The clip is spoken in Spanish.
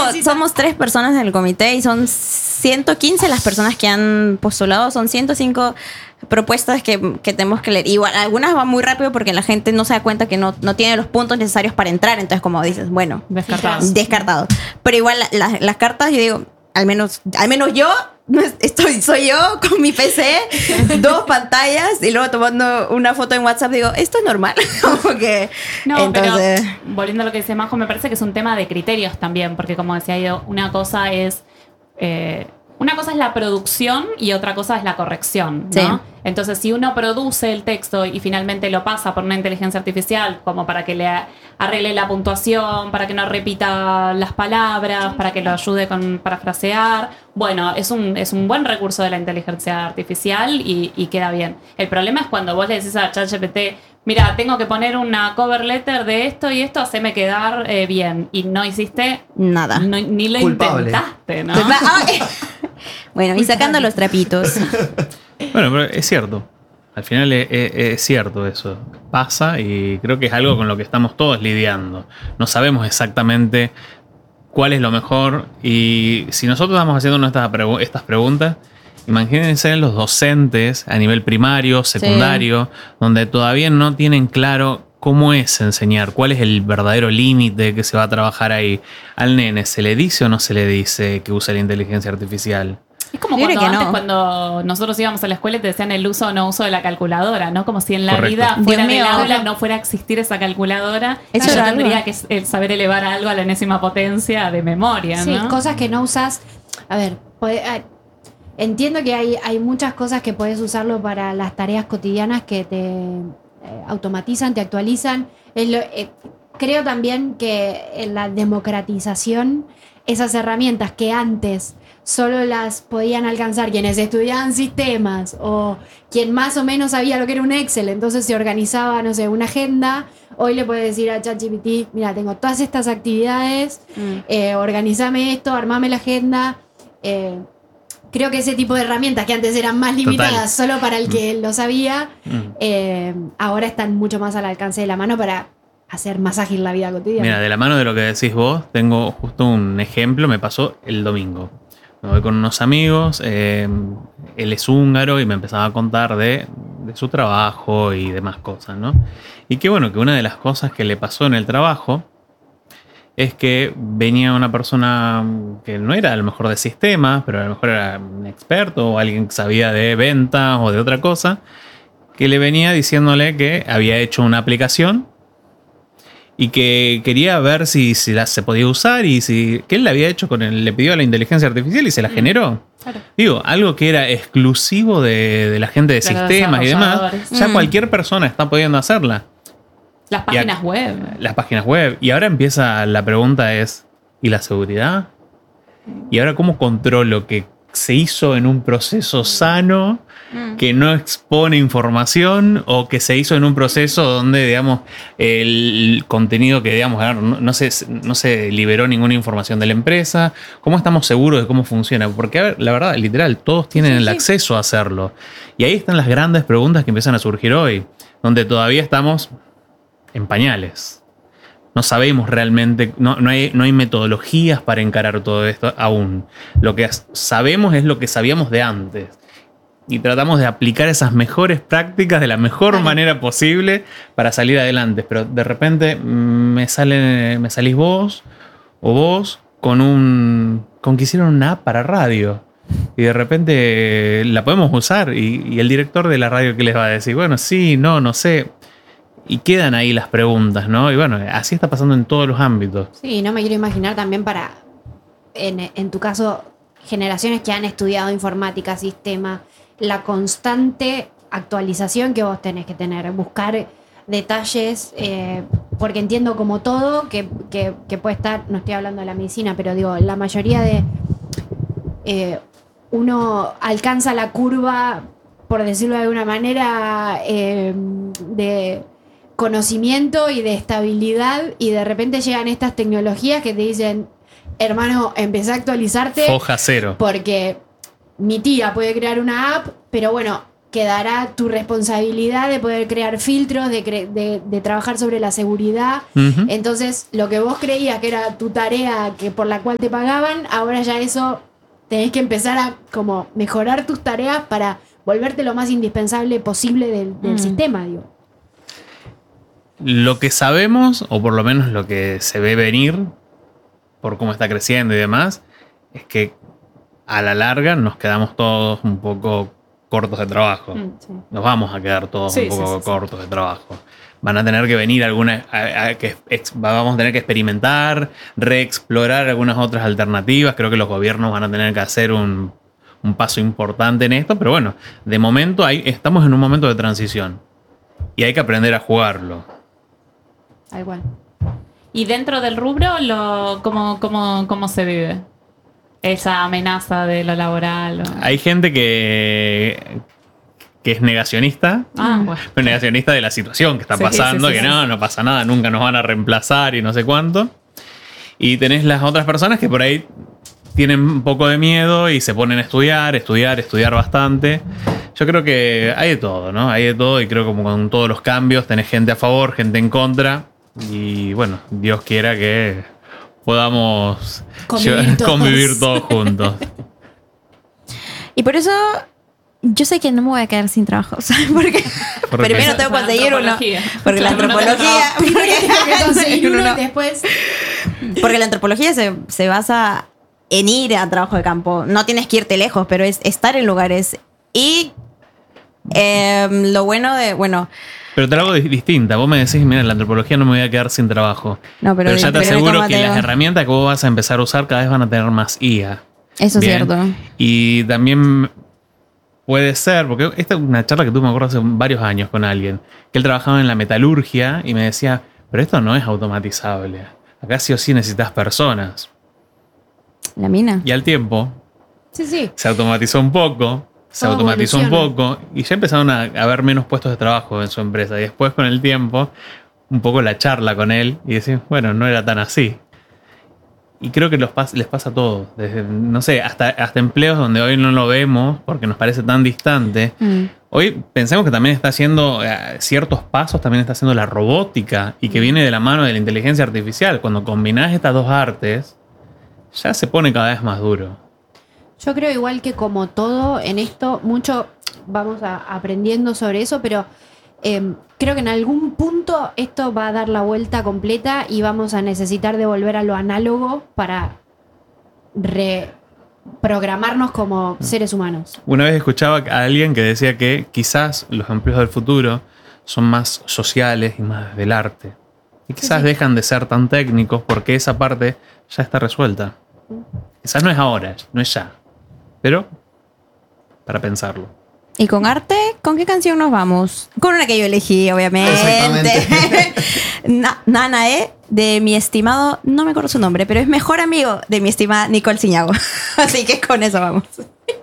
somos 3 personas en el comité y son 115 las personas que han postulado. Son 105 propuestas que tenemos que leer. Igual, algunas van muy rápido porque la gente no se da cuenta que no tiene los puntos necesarios para entrar. Entonces, como dices, bueno, descartado. Pero igual las cartas, yo digo, al menos yo soy yo con mi PC, 2 pantallas y luego tomando una foto en WhatsApp. Digo, esto es normal. Como que, no, entonces, pero volviendo a lo que dice Majo, me parece que es un tema de criterios también, porque como decía yo, una cosa es la producción y otra cosa es la corrección, ¿no? Sí. Entonces, si uno produce el texto y finalmente lo pasa por una inteligencia artificial, como para que le arregle la puntuación, para que no repita las palabras, para que lo ayude con parafrasear, bueno, es un buen recurso de la inteligencia artificial y queda bien. El problema es cuando vos le decís a ChatGPT, mira, tengo que poner una cover letter de esto y esto, haceme quedar bien. Y no hiciste nada. Ni lo Culpable. Intentaste, ¿no? Bueno, y sacando los trapitos. Bueno, pero es cierto. Al final es cierto eso. Pasa y creo que es algo con lo que estamos todos lidiando. No sabemos exactamente cuál es lo mejor. Y si nosotros estamos haciendo estas preguntas, imagínense los docentes a nivel primario, secundario, donde todavía no tienen claro cómo es enseñar, cuál es el verdadero límite que se va a trabajar ahí. Al nene, ¿se le dice o no se le dice que use la inteligencia artificial? Es como cuando nosotros íbamos a la escuela y te decían el uso o no uso de la calculadora, ¿no? Como si en la Correcto. vida fuera Dios mío, del aula no fuera a existir esa calculadora. Eso yo era tendría algo. que saber elevar algo a la enésima potencia de memoria, Sí, ¿no? cosas que no usas. A ver, entiendo que hay muchas cosas que puedes usarlo para las tareas cotidianas que te automatizan, te actualizan. Creo también que en la democratización, esas herramientas que antes solo las podían alcanzar quienes estudiaban sistemas o quien más o menos sabía lo que era un Excel, entonces se organizaba, no sé, una agenda. Hoy le puedes decir a ChatGPT, mira, tengo todas estas actividades, organízame esto, armame la agenda. Creo que ese tipo de herramientas que antes eran más limitadas solo para el que lo sabía, ahora están mucho más al alcance de la mano para hacer más ágil la vida cotidiana. Mira, de la mano de lo que decís vos, tengo justo un ejemplo, me pasó el domingo. Me voy con unos amigos, él es húngaro y me empezaba a contar de su trabajo y demás cosas, ¿no? Y qué bueno, que una de las cosas que le pasó en el trabajo es que venía una persona que no era a lo mejor de sistemas, pero a lo mejor era un experto o alguien que sabía de ventas o de otra cosa, que le venía diciéndole que había hecho una aplicación y que quería ver si se podía usar y que él la había hecho le pidió a la inteligencia artificial y se la generó. Claro. Digo, algo que era exclusivo de la gente de sistemas y demás, ya cualquier persona está pudiendo hacerla. Las páginas web. Las páginas web. Y ahora empieza la pregunta es, ¿y la seguridad? ¿Y ahora cómo controlo que se hizo en un proceso sano, que no expone información, o que se hizo en un proceso donde, digamos, el contenido que, digamos, no se liberó ninguna información de la empresa? ¿Cómo estamos seguros de cómo funciona? Porque, a ver, la verdad, literal, todos tienen el acceso a hacerlo. Y ahí están las grandes preguntas que empiezan a surgir hoy, donde todavía estamos en pañales. No sabemos realmente, no hay metodologías para encarar todo esto aún. Lo que sabemos es lo que sabíamos de antes. Y tratamos de aplicar esas mejores prácticas de la mejor manera posible para salir adelante. Pero de repente me salís vos o vos con que hicieron una app para radio. Y de repente la podemos usar. Y el director de la radio, ¿qué les va a decir? Bueno, sí, no sé. Y quedan ahí las preguntas, ¿no? Y bueno, así está pasando en todos los ámbitos. Sí, no me quiero imaginar también en tu caso, generaciones que han estudiado informática, sistema, la constante actualización que vos tenés que tener, buscar detalles, porque entiendo como todo que puede estar, no estoy hablando de la medicina, pero digo, la mayoría de uno alcanza la curva, por decirlo de alguna manera, de conocimiento y de estabilidad, y de repente llegan estas tecnologías que te dicen, hermano, empecé a actualizarte. Foja cero. Porque mi tía puede crear una app, pero bueno, quedará tu responsabilidad de poder crear filtros, de trabajar sobre la seguridad. Ujú. Entonces, lo que vos creías que era tu tarea por la cual te pagaban, ahora ya eso tenés que empezar a como mejorar tus tareas para volverte lo más indispensable posible del sistema, digo. Lo que sabemos, o por lo menos lo que se ve venir, por cómo está creciendo y demás, es que a la larga nos quedamos todos un poco cortos de trabajo. Sí. Nos vamos a quedar todos Sí, un poco sí. cortos de trabajo. Van a tener que venir algunas, vamos a tener que experimentar, reexplorar algunas otras alternativas. Creo que los gobiernos van a tener que hacer un paso importante en esto, pero bueno, de momento estamos en un momento de transición y hay que aprender a jugarlo. Tal cual. Y dentro del rubro, ¿cómo se vive? Esa amenaza de lo laboral. Hay gente que es negacionista, Bueno. pero negacionista de la situación que está Sí, pasando, sí, sí, que sí. no pasa nada, nunca nos van a reemplazar y no sé cuánto. Y tenés las otras personas que por ahí tienen un poco de miedo y se ponen a estudiar bastante. Yo creo que hay de todo, ¿no? Hay de todo y creo que como con todos los cambios tenés gente a favor, gente en contra. Y bueno, Dios quiera que podamos convivir todos juntos. Y por eso yo sé que no me voy a quedar sin trabajo. ¿Sabes por qué? ¿Por qué? Primero tengo que La conseguir uno. antropología. Porque la Claro, antropología. Primero tengo que conseguir uno uno. y después... Porque la antropología se basa en ir a trabajo de campo. No tienes que irte lejos, pero es estar en lugares. Y lo bueno de. Bueno, Pero te lo hago distinta. Vos me decís, mira, en la antropología no me voy a quedar sin trabajo. no, pero Pero ya te pero aseguro ¿cómo que te las digo? herramientas que vos vas a empezar a usar cada vez van a tener más IA. Eso es Bien. cierto. Y también puede ser, porque esta es una charla que tuve, me acuerdo, hace varios años con alguien, que él trabajaba en la metalurgia y me decía, pero esto no es automatizable. Acá sí o sí necesitas personas. La mina. Y al tiempo Sí, sí. se automatizó un poco, Todo evoluciona. y ya empezaron a haber menos puestos de trabajo en su empresa. Y después con el tiempo, un poco la charla con él y decir, bueno, no era tan así. Y creo que les pasa a todos. Desde, no sé, hasta empleos donde hoy no lo vemos porque nos parece tan distante. Hoy pensemos que también está haciendo ciertos pasos, también está haciendo la robótica y que viene de la mano de la inteligencia artificial. Cuando combinás estas dos artes, ya se pone cada vez más duro. Yo creo igual que como todo en esto, mucho vamos aprendiendo sobre eso, pero creo que en algún punto esto va a dar la vuelta completa y vamos a necesitar de volver a lo análogo para reprogramarnos como seres humanos. Una vez escuchaba a alguien que decía que quizás los empleos del futuro son más sociales y más del arte. Y quizás Sí. dejan de ser tan técnicos porque esa parte ya está resuelta. Quizás no es ahora, no es ya. Pero para pensarlo. ¿Y con arte? ¿Con qué canción nos vamos? Con una que yo elegí, obviamente. Exactamente. Nanae, de mi estimado, no me acuerdo su nombre, pero es mejor amigo de mi estimada Nicole Ciñago. Así que con eso vamos.